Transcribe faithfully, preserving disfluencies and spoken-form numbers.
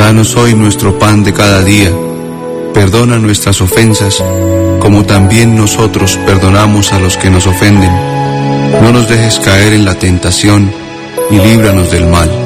Danos hoy nuestro pan de cada día. Perdona nuestras ofensas, como también nosotros perdonamos a los que nos ofenden. No nos dejes caer en la tentación, y líbranos del mal.